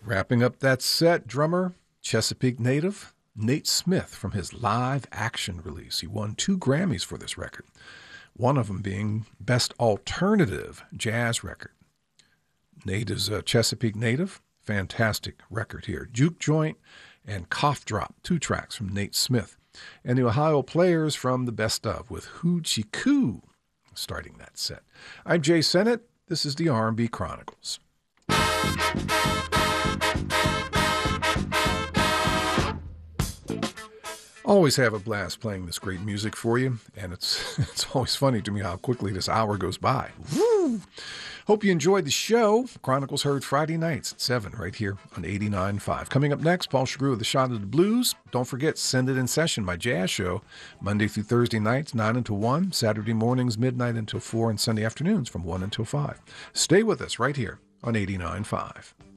Wrapping up that set, drummer, Chesapeake native Nate Smith from his Live Action release. He won 2 Grammys for this record, one of them being Best Alternative Jazz Record. Nate is a Chesapeake native. Fantastic record here. Juke Joint and Cough Drop, 2 tracks from Nate Smith. And the Ohio Players from the Best Of with Hoochie Coo starting that set. I'm Jay Sennett. This is the R&B Chronicles. Always have a blast playing this great music for you, and it's always funny to me how quickly this hour goes by. Woo! Hope you enjoyed the show. Chronicles heard Friday nights at 7 right here on 89.5. Coming up next, Paul Chagru with the Shot of the Blues. Don't forget, Send It in Session, my jazz show, Monday through Thursday nights, 9 until 1, Saturday mornings, midnight until 4, and Sunday afternoons from 1 until 5. Stay with us right here on 89.5.